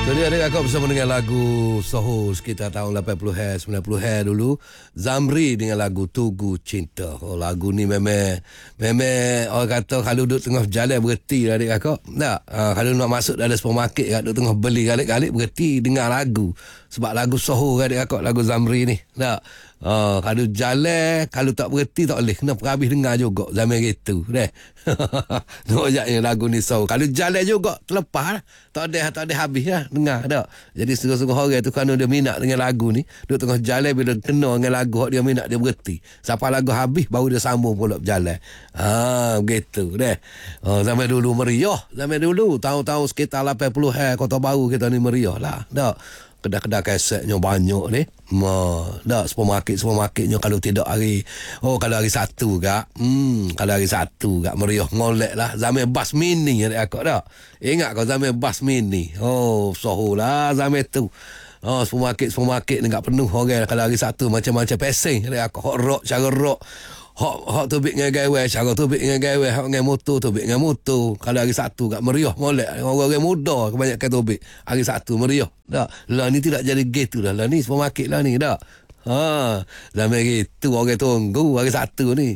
Jadi adik kakak bersama dengan lagu Soho sekitar tahun 80-an, 90-an dulu. Zamri dengan lagu Tugu Cinta. Oh, lagu ni memang orang kata kalau duduk tengah jalan berhenti lah adik kakak. Tak? Kalau nak masuk dalam supermarket kat duduk tengah beli kalik-kalik berhenti dengar lagu. Sebab lagu Soho adik kakak, lagu Zamri ni. Tak? Kalau jalan, kalau tak berhenti tak boleh. Kena habis dengar juga zaman gitu. Nojaknya lagu ni Soho. Kalau jalan juga terlepas lah. Tak ada habis lah dengar tak. Jadi setengah-setengah orang tu kerana dia minat dengan lagu ni, duduk tengah jalan bila kena dengan lagu dia minat, dia berhenti. Sampai lagu habis baru dia sambung pula berjalan. Begitu deh. Zaman dulu meriah. Zaman dulu tahun-tahun sekitar 80-an Kota Baru kita ni meriah lah. Tak. Kedai-kedai kasetnya banyak ni. Tak, supermarketnya kalau tidak kalau hari Sabtu kak. Kalau hari Sabtu kak meriah ngolek lah. Zaman bas mini ada akak tak? Ingat kau zaman bas mini? Soho lah zaman tu. Supermarket ni tak penuh orang. Kalau hari Sabtu macam-macam pesing ada akak. Hot rock, cara rock. Hak tubik dengan gawai, cara tubik dengan gawai, hak dengan motor tubik dengan motor. Kalau hari Sabtu kat meriah molek. Orang-orang muda kebanyakan tubik. Hari Sabtu meriah. Tak. Lah ni tidak jadi gitu dah. Lah ni supermarket lah ni tak. Zaman gitu orang tunggu hari Sabtu ni.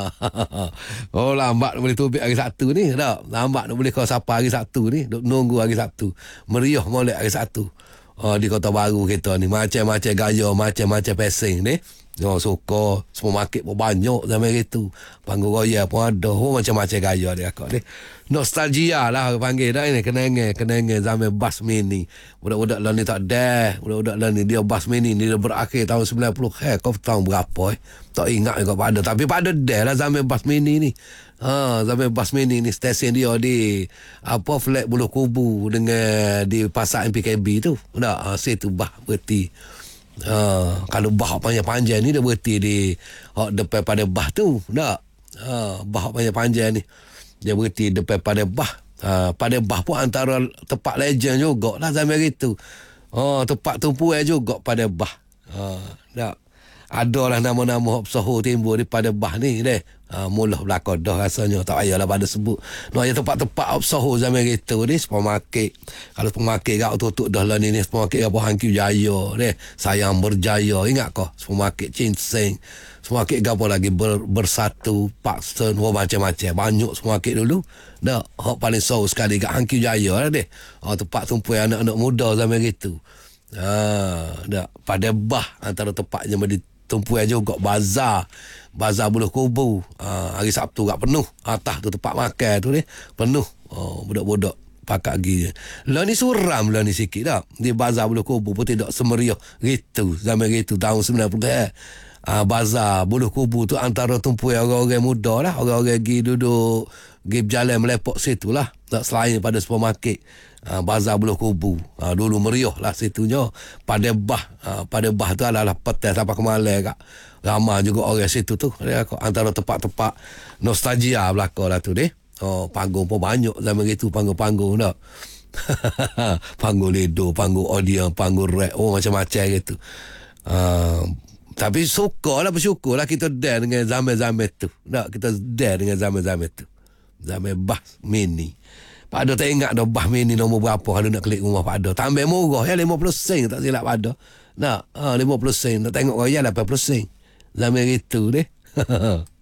Lambat boleh tubik hari Sabtu ni tak. Lambat boleh kau sapa hari Sabtu ni. Duk nunggu hari Sabtu. Meriah molek hari Sabtu. Di Kota Baru kita ni macam-macam gaya, macam-macam pesing ni. Suka supermarket pun banyak zaman itu. Panggung raya pun ada. Macam-macam gaya dia akak ni. Nostalgia lah panggil dah ini. Kenangan zaman bas mini. Budak-budak lah ni tak ada. Budak-budak lah ni dia bas mini ni dia berakhir tahun 90. Kau tahun berapa tak ingat juga pada. Tapi pada dah lah zaman bas mini ni. Zaman bas mini ni stesen dia di flat Buluh Kubu dengan di pasar MPKB tu. Situ bah berhenti. Kalau bah panjang-panjang ni dia berhenti di depan pada bah tu. Tak? Bah panjang-panjang ni dia berhenti depan pada bah. Pada bah pun antara tempat legend juga lah zaman itu. Tempat tumpuan juga pada bah. Tak? Adalah nama-nama Soho timbul di pada bah ni deh. Mula belakang dah rasanya. Tak payahlah pada sebut. Ada tempat-tempat Soho zaman itu ni supermarket. Kalau supermarket kau tutup dah lah ni supermarket apa Hangkiu Jaya deh. Sayang Berjaya. Ingat kau supermarket Cinseng. Supermarket apa lagi Bersatu, Parkson, macam-macam. Banyak supermarket dulu. Dah hak paling Soho sekali kat Hangkiu Jaya lah deh. Tempat tumpuan anak-anak muda zaman itu. Dah pada bah antara tempatnya di tumpuan juga bazar Buluh Kubu. Hari Sabtu kat penuh atas tu tempat makan tu ni penuh. Budak-budak pakak gigi lah ni suram lah ni sikit tak di bazar Buluh Kubu pun tidak semeriah gitu zaman gitu tahun 90. Bazar Buluh Kubu tu antara tumpuan orang-orang muda lah, orang-orang pergi duduk pergi berjalan melepok situ lah. Tak selain pada supermarket. Bazar Buluh Kubu dulu meriah lah situnya. Pada bah tu adalah petai sampai ke Malay kak. Ramai juga orang situ tu. Antara tempat-tempat nostalgia belakang lah tu deh. Panggung pun banyak zaman itu. Panggung-panggung tak. Panggung ledo, panggung audio, panggung rap, macam-macam gitu. Tapi bersyukur lah kita dah dengan zaman-zaman tu. Tak, kita dah dengan zaman-zaman tu. Zaman bah mini. Pak Ado tak ingat dah bah mini nombor berapa kalau nak klik rumah Pak Ado. Tambah murah ya 50 sen tak silap Pak Ado. Nak 50 sen. Nak tengok raya 80 sen. Zaman itu deh.